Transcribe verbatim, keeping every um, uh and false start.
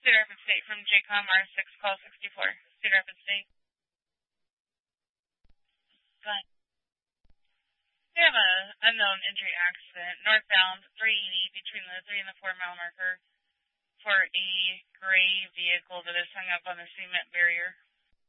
Cedar Rapids State from J COM R six, call sixty-four. Cedar Rapids State. Go ahead. We have a unknown injury accident northbound three eighty between the three and the four mile marker for a gray vehicle that is hung up on the cement barrier.